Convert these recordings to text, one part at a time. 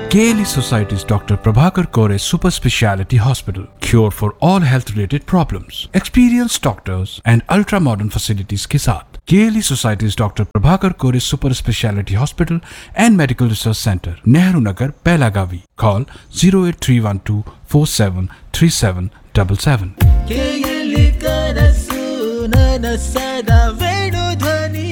KLE Society's Dr. Prabhakar Kore Super Speciality Hospital. Cure for all health related problems. Experienced doctors and ultra modern facilities के साथ KLE Society's Dr. Prabhakar Kore Super Speciality Hospital and Medical Research Center, Nehru Nagar, Pelagavi. Call 08312 473777. KLE ಕನಸು ನನಸದ ವೇಣುಧ್ವನಿ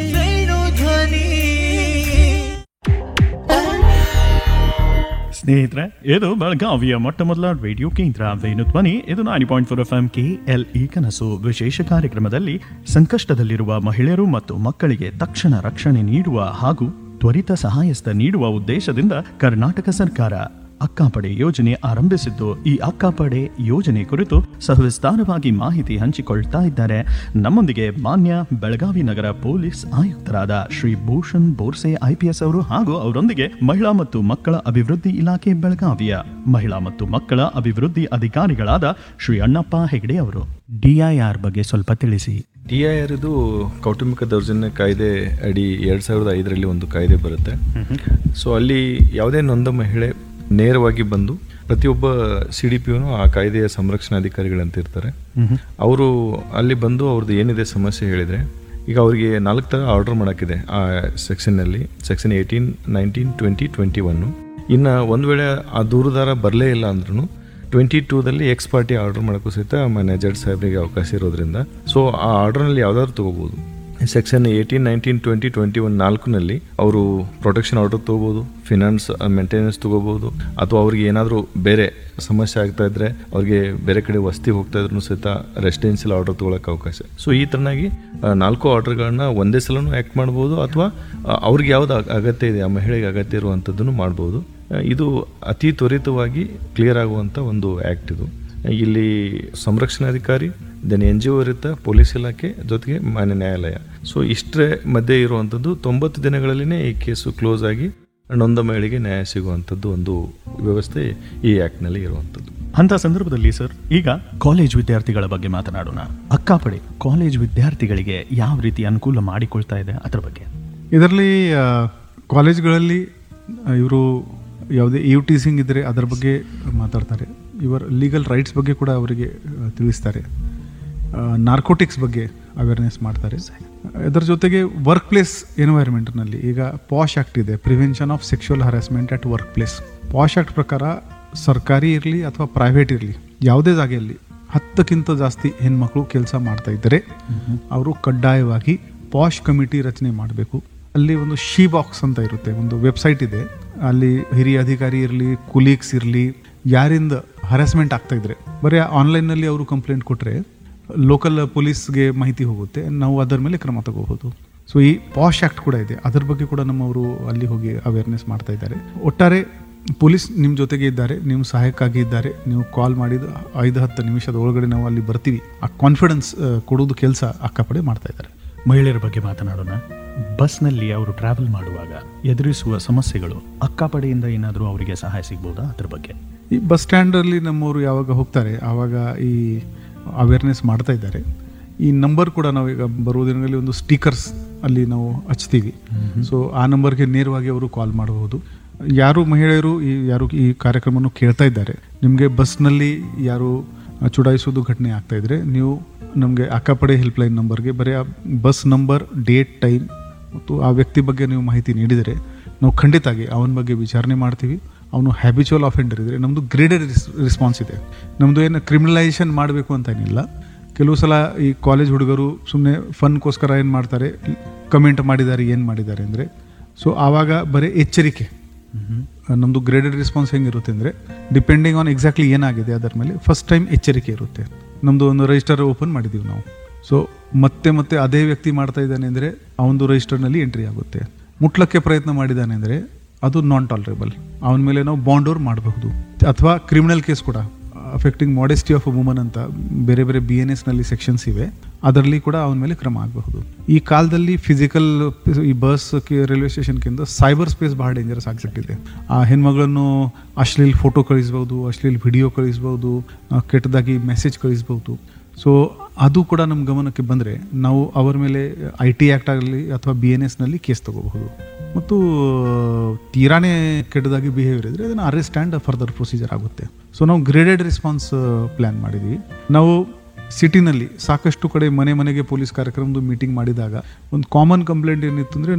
ಸ್ನೇಹಿತರೆ, ಇದು ಬೆಳಗಾವಿಯ ಮೊಟ್ಟ ಮೊದಲ radio ಕೇಂದ್ರ ವೇಣುಧ್ವನಿ. ಇದು 90.4 FM KLE ಕನಸು ವಿಶೇಷ ಕಾರ್ಯಕ್ರಮದಲ್ಲಿ ಸಂಕಷ್ಟದಲ್ಲಿರುವ ಮಹಿಳೆಯರು ಮತ್ತು ಮಕ್ಕಳಿಗೆ ತಕ್ಷಣ ರಕ್ಷಣೆ ನೀಡುವ ಹಾಗೂ ತ್ವರಿತ ಸಹಾಯಸ್ತ ನೀಡುವ ಉದ್ದೇಶದಿಂದ ಕರ್ನಾಟಕ ಸರ್ಕಾರ ಅಕ್ಕಾಪಡೆ ಯೋಜನೆ ಆರಂಭಿಸಿದ್ದು. ಈ ಅಕ್ಕಾಪಡೆ ಯೋಜನೆ ಕುರಿತು ಸವಿಸ್ತಾರವಾಗಿ ಮಾಹಿತಿ ಹಂಚಿಕೊಳ್ತಾ ಇದ್ದಾರೆ ನಮ್ಮೊಂದಿಗೆ ಮಾನ್ಯ ಬೆಳಗಾವಿ ನಗರ ಪೊಲೀಸ್ ಆಯುಕ್ತರಾದ ಶ್ರೀ ಭೂಷಣ್ ಬೋರ್ಸೆ IPS ಅವರು, ಹಾಗೂ ಅವರೊಂದಿಗೆ ಮಹಿಳಾ ಮತ್ತು ಮಕ್ಕಳ ಅಭಿವೃದ್ಧಿ ಇಲಾಖೆ ಬೆಳಗಾವಿಯ ಮಹಿಳಾ ಮತ್ತು ಮಕ್ಕಳ ಅಭಿವೃದ್ಧಿ ಅಧಿಕಾರಿಗಳಾದ ಶ್ರೀ ಅಣ್ಣಪ್ಪ ಹೆಗಡೆ ಅವರು. DIR ಬಗ್ಗೆ ಸ್ವಲ್ಪ ತಿಳಿಸಿ. DIR ಇದು ಕೌಟುಂಬಿಕ ದೌರ್ಜನ್ಯ ಕಾಯ್ದೆ ಅಡಿ 2005ರಲ್ಲಿ ಒಂದು ಕಾಯ್ದೆ ಬರುತ್ತೆ. ಸೊ ಅಲ್ಲಿ ಯಾವುದೇ ನೊಂದ ಮಹಿಳೆ ನೇರವಾಗಿ ಬಂದು ಪ್ರತಿಯೊಬ್ಬ CDPOನು ಆ ಕಾಯ್ದೆಯ ಸಂರಕ್ಷಣಾಧಿಕಾರಿಗಳಂತ ಇರ್ತಾರೆ. ಅವರು ಅಲ್ಲಿ ಬಂದು ಅವ್ರದ್ದು ಏನಿದೆ ಸಮಸ್ಯೆ ಹೇಳಿದರೆ, ಈಗ ಅವರಿಗೆ 4 ಥರ ಆರ್ಡರ್ ಮಾಡೋಕ್ಕಿದೆ ಆ ಸೆಕ್ಷನ್ನಲ್ಲಿ, ಸೆಕ್ಷನ್ 18, 19, 20, 21. ಇನ್ನು ಒಂದು ವೇಳೆ ಆ ದೂರುದಾರ ಬರಲೇ ಇಲ್ಲ ಅಂದ್ರೂ 22ದಲ್ಲಿ ಎಕ್ಸ್ ಪಾರ್ಟಿ ಆರ್ಡರ್ ಮಾಡೋಕ್ಕೂ ಸಹಿತ ಮಾನ್ಯ ಜಡ್ಜ್ ಸಾಹೇಬ್ರಿಗೆ ಅವಕಾಶ ಇರೋದ್ರಿಂದ ಸೊ ಆ ಆರ್ಡರ್ನಲ್ಲಿ ಯಾವ್ದಾದ್ರು ತೊಗೋಬೋದು. ಸೆಕ್ಷನ್ 18, 19, 20, 21 4ನಲ್ಲಿ ಅವರು ಪ್ರೊಟೆಕ್ಷನ್ ಆರ್ಡರ್ ತೊಗೋಬೋದು, ಫಿನಾನ್ಸ್ ಮೇಂಟೆನೆನ್ಸ್ ತೊಗೋಬೋದು, ಅಥವಾ ಅವ್ರಿಗೆ ಏನಾದರೂ ಬೇರೆ ಸಮಸ್ಯೆ ಆಗ್ತಾ ಇದ್ರೆ ಅವ್ರಿಗೆ ಬೇರೆ ಕಡೆ ವಸತಿ ಹೋಗ್ತಾ ಇದ್ರು ಸಹಿತ ರೆಸಿಡೆನ್ಷಿಯಲ್ ಆರ್ಡರ್ ತೊಗೊಳಕ್ಕೆ ಅವಕಾಶ. ಸೊ ಈ ಥರನಾಗಿ 4 ಆರ್ಡರ್ಗಳನ್ನ ಒಂದೇ ಸಲನೂ ಆ್ಯಕ್ಟ್ ಮಾಡ್ಬೋದು, ಅಥವಾ ಅವ್ರಿಗೆ ಯಾವ್ದು ಅಗತ್ಯ ಇದೆ, ಆ ಮಹಿಳೆಗೆ ಅಗತ್ಯ ಇರುವಂಥದ್ದನ್ನು ಮಾಡ್ಬೋದು. ಇದು ಅತಿ ತ್ವರಿತವಾಗಿ ಕ್ಲಿಯರ್ ಆಗುವಂಥ ಒಂದು ಆ್ಯಕ್ಟ್ ಇದು. ಇಲ್ಲಿ ಸಂರಕ್ಷಣಾಧಿಕಾರಿ, ದೆನ್ NGO ಇರುತ್ತೆ, ಪೊಲೀಸ್ ಇಲಾಖೆ ಜೊತೆಗೆ ಮಾನ್ಯ ನ್ಯಾಯಾಲಯ. ಸೊ ಇಷ್ಟರ ಮಧ್ಯೆ ಇರುವಂಥದ್ದು 90 ದಿನಗಳಲ್ಲಿನೇ ಈ ಕೇಸು ಕ್ಲೋಸ್ ಆಗಿ ನೊಂದ ಮಹಿಳೆಗೆ ನ್ಯಾಯ ಸಿಗುವಂಥದ್ದು ಒಂದು ವ್ಯವಸ್ಥೆ ಈ ಆ್ಯಕ್ಟ್ನಲ್ಲಿ ಇರುವಂಥದ್ದು. ಅಂತ ಸಂದರ್ಭದಲ್ಲಿ ಸರ್, ಈಗ ಕಾಲೇಜ್ ವಿದ್ಯಾರ್ಥಿಗಳ ಬಗ್ಗೆ ಮಾತನಾಡೋಣ. ಅಕ್ಕಾಪಡೆ ಕಾಲೇಜ್ ವಿದ್ಯಾರ್ಥಿಗಳಿಗೆ ಯಾವ ರೀತಿ ಅನುಕೂಲ ಮಾಡಿಕೊಳ್ತಾ ಇದೆ ಅದರ ಬಗ್ಗೆ. ಇದರಲ್ಲಿ ಕಾಲೇಜ್ಗಳಲ್ಲಿ ಇವರು ಯಾವುದೇ ಟೀಸಿಂಗ್ ಇದ್ದರೆ ಅದರ ಬಗ್ಗೆ ಮಾತಾಡ್ತಾರೆ. ಇವರ ಲೀಗಲ್ ರೈಟ್ಸ್ ಬಗ್ಗೆ ಕೂಡ ಅವರಿಗೆ ತಿಳಿಸ್ತಾರೆ. ನಾರ್ಕೋಟಿಕ್ಸ್ ಬಗ್ಗೆ ಅವೇರ್ನೆಸ್ ಮಾಡ್ತಾರೆ. ಇದರ ಜೊತೆಗೆ ವರ್ಕ್ ಪ್ಲೇಸ್ ಎನ್ವೈರ್ಮೆಂಟ್ನಲ್ಲಿ ಈಗ ಪಾಶ್ ಆ್ಯಕ್ಟ್ ಇದೆ, prevention of sexual harassment at work place. Posh act ಪ್ರಕಾರ ಸರ್ಕಾರಿ ಇರಲಿ ಅಥವಾ ಪ್ರೈವೇಟ್ ಇರಲಿ, ಯಾವುದೇ ಜಾಗೆಯಲ್ಲಿ 10ಕ್ಕಿಂತ ಜಾಸ್ತಿ ಹೆಣ್ಮಕ್ಳು ಕೆಲಸ ಮಾಡ್ತಾ ಇದ್ದರೆ ಅವರು ಕಡ್ಡಾಯವಾಗಿ ಪಾಶ್ ಕಮಿಟಿ ರಚನೆ ಮಾಡಬೇಕು. ಅಲ್ಲಿ ಒಂದು ಶಿ ಬಾಕ್ಸ್ ಅಂತ ಇರುತ್ತೆ, ಒಂದು ವೆಬ್ಸೈಟ್ ಇದೆ. ಅಲ್ಲಿ ಹಿರಿಯ ಅಧಿಕಾರಿ ಇರಲಿ, ಕುಲೀಗ್ಸ್ ಇರಲಿ, ಯಾರಿಂದ ಹರಾಸ್ಮೆಂಟ್ ಆಗ್ತಾ ಇದ್ರೆ ಬರೀ ಆನ್ಲೈನ್ನಲ್ಲಿ ಅವರು ಕಂಪ್ಲೇಂಟ್ ಕೊಟ್ಟರೆ ಲೋಕಲ್ ಪೊಲೀಸ್ಗೆ ಮಾಹಿತಿ ಹೋಗುತ್ತೆ, ನಾವು ಅದರ ಮೇಲೆ ಕ್ರಮ ತಗೋಬಹುದು. ಸೊ ಈ ಪಾಶ್ ಆ್ಯಕ್ಟ್ ಕೂಡ ಇದೆ, ಅದರ ಬಗ್ಗೆ ಕೂಡ ನಮ್ಮವರು ಅಲ್ಲಿ ಹೋಗಿ ಅವೇರ್ನೆಸ್ ಮಾಡ್ತಾ ಇದ್ದಾರೆ. ಒಟ್ಟಾರೆ ಪೊಲೀಸ್ ನಿಮ್ಮ ಜೊತೆಗೆ ಇದ್ದಾರೆ, ನಿಮ್ಮ ಸಹಾಯಕ್ಕಾಗಿ ಇದ್ದಾರೆ. ನೀವು ಕಾಲ್ ಮಾಡಿದ 5-10 ನಿಮಿಷದ ಒಳಗಡೆ ನಾವು ಅಲ್ಲಿ ಬರ್ತೀವಿ, ಆ ಕಾನ್ಫಿಡೆನ್ಸ್ ಕೊಡೋದು ಕೆಲಸ ಅಕ್ಕಪಡೆ ಮಾಡ್ತಾ ಇದ್ದಾರೆ. ಮಹಿಳೆಯರ ಬಗ್ಗೆ ಮಾತನಾಡೋಣ. ಬಸ್ನಲ್ಲಿ ಅವರು ಟ್ರಾವೆಲ್ ಮಾಡುವಾಗ ಎದುರಿಸುವ ಸಮಸ್ಯೆಗಳು, ಅಕ್ಕಾಪಡೆಯಿಂದ ಏನಾದರೂ ಅವರಿಗೆ ಸಹಾಯ ಸಿಗ್ಬೋದಾ ಅದ್ರ ಬಗ್ಗೆ? ಈ ಬಸ್ ಸ್ಟ್ಯಾಂಡಲ್ಲಿ ನಮ್ಮವರು ಯಾವಾಗ ಹೋಗ್ತಾರೆ ಆವಾಗ ಈ ಅವೇರ್ನೆಸ್ ಮಾಡ್ತಾ ಇದ್ದಾರೆ. ಈ ನಂಬರ್ ಕೂಡ ನಾವೀಗ ಬರುವ ದಿನಗಳಲ್ಲಿ ಒಂದು ಸ್ಟಿಕರ್ಸ್ ಅಲ್ಲಿ ನಾವು ಹಚ್ತೀವಿ. ಸೊ ಆ ನಂಬರ್ಗೆ ನೇರವಾಗಿ ಅವರು ಕಾಲ್ ಮಾಡಬಹುದು. ಯಾರು ಮಹಿಳೆಯರು ಯಾರು ಈ ಕಾರ್ಯಕ್ರಮವನ್ನು ಕೇಳ್ತಾ ಇದ್ದಾರೆ, ನಿಮಗೆ ಬಸ್ನಲ್ಲಿ ಯಾರು ಚುಡಾಯಿಸೋದು ಘಟನೆ ಆಗ್ತಾ ಇದ್ರೆ ನೀವು ನಮಗೆ ಅಕ್ಕಪಡೆ ಹೆಲ್ಪ್ಲೈನ್ ನಂಬರ್ಗೆ ಬರೀ ಆ ಬಸ್ ನಂಬರ್, ಡೇಟ್, ಟೈಮ್ ಮತ್ತು ಆ ವ್ಯಕ್ತಿ ಬಗ್ಗೆ ನೀವು ಮಾಹಿತಿ ನೀಡಿದರೆ ನಾವು ಖಂಡಿತಾಗಿ ಅವನ ಬಗ್ಗೆ ವಿಚಾರಣೆ ಮಾಡ್ತೀವಿ. ಅವನು ಹ್ಯಾಬಿಚುವಲ್ ಆಫೆಂಡರ್ ಇದ್ದರೆ ನಮ್ಮದು ಗ್ರೇಡೆಡ್ ರೆಸ್ಪಾನ್ಸ್ ಇದೆ. ನಮ್ಮದು ಏನು ಕ್ರಿಮಿನಲೈಸೇಷನ್ ಮಾಡಬೇಕು ಅಂತ ಏನಿಲ್ಲ. ಕೆಲವು ಸಲ ಈ ಕಾಲೇಜ್ ಹುಡುಗರು ಸುಮ್ಮನೆ ಫನ್ಗೋಸ್ಕರ ಏನು ಮಾಡ್ತಾರೆ, ಕಮೆಂಟ್ ಮಾಡಿದ್ದಾರೆ, ಏನು ಮಾಡಿದ್ದಾರೆ ಅಂದರೆ, ಸೊ ಆವಾಗ ಬರೀ ಎಚ್ಚರಿಕೆ. ನಮ್ಮದು ಗ್ರೇಡೆಡ್ ರೆಸ್ಪಾನ್ಸ್ ಹೆಂಗಿರುತ್ತೆ ಅಂದರೆ ಡಿಪೆಂಡಿಂಗ್ ಆನ್ ಎಕ್ಸಾಕ್ಟ್ಲಿ ಏನಾಗಿದೆ ಅದರ ಮೇಲೆ ಫಸ್ಟ್ ಟೈಮ್ ಎಚ್ಚರಿಕೆ ಇರುತ್ತೆ. ನಮ್ಮದು ಒಂದು ರಿಜಿಸ್ಟರ್ ಓಪನ್ ಮಾಡಿದ್ದೀವಿ ನಾವು. ಸೊ ಮತ್ತೆ ಅದೇ ವ್ಯಕ್ತಿ ಮಾಡ್ತಾ ಇದ್ದಾನೆ ಅಂದರೆ ಅವನದು ರಿಜಿಸ್ಟರ್ನಲ್ಲಿ ಎಂಟ್ರಿ ಆಗುತ್ತೆ. ಮುಟ್ಲಕ್ಕೆ ಪ್ರಯತ್ನ ಮಾಡಿದ್ದಾನೆ ಅಂದರೆ ಅದು ನಾನ್ ಟಾಲರೇಬಲ್, ಅವನ ಮೇಲೆ ನಾವು ಬಾಂಡ್ ಓವರ್ ಮಾಡಬಹುದು. ಅಥವಾ ಕ್ರಿಮಿನಲ್ ಕೇಸ್ ಕೂಡ affecting modesty of a woman ಅಂತ ಬೇರೆ ಬೇರೆ BNSನಲ್ಲಿ ಸೆಕ್ಷನ್ಸ್ ಇವೆ, ಅದರಲ್ಲಿ ಕೂಡ ಅವನ ಮೇಲೆ ಕ್ರಮ ಆಗಬಹುದು. ಈ ಕಾಲದಲ್ಲಿ ಫಿಸಿಕಲ್ ಈ ಬಸ್ ರೈಲ್ವೆ ಸ್ಟೇಷನ್ಗಿಂತ ಸೈಬರ್ ಸ್ಪೇಸ್ ಬಹಳ ಡೇಂಜರಸ್ ಆಗಿಬಿಟ್ಟಿದೆ. ಆ ಹೆಣ್ಮಗಳನ್ನು ಅಶ್ಲೀಲ್ ಫೋಟೋ ಕಳಿಸ್ಬೋದು, ಅಶ್ಲೀಲ್ ವಿಡಿಯೋ ಕಳಿಸ್ಬೋದು, ಕೆಟ್ಟದಾಗಿ ಮೆಸೇಜ್ ಕಳಿಸ್ಬೋದು. ಸೊ ಅದು ಕೂಡ ನಮ್ಮ ಗಮನಕ್ಕೆ ಬಂದರೆ ನಾವು ಅವರ ಮೇಲೆ IT ಆ್ಯಕ್ಟ್ ಆಗಲಿ ಅಥವಾ BNSನಲ್ಲಿ ಕೇಸ್ ತಗೋಬಹುದು. ಮತ್ತು ತೀರಾನೇ ಕೆಟ್ಟದಾಗಿ ಬಿಹೇವಿಯರ್ ಇದ್ದರೆ ಅದನ್ನು ಅರೆಸ್ಟ್ ಆ್ಯಂಡ್ ಫರ್ದರ್ ಪ್ರೊಸೀಜರ್ ಆಗುತ್ತೆ. ಸೊ ನಾವು ಗ್ರೇಡೆಡ್ ರೆಸ್ಪಾನ್ಸ್ ಪ್ಲ್ಯಾನ್ ಮಾಡಿದ್ವಿ. ನಾವು ಸಿಟಿನಲ್ಲಿ ಸಾಕಷ್ಟು ಕಡೆ ಮನೆಗೆ ಪೊಲೀಸ್ ಕಾರ್ಯಕ್ರಮದ ಮೀಟಿಂಗ್ ಮಾಡಿದಾಗ ಒಂದು ಕಾಮನ್ ಕಂಪ್ಲೇಂಟ್ ಏನಿತ್ತು ಅಂದರೆ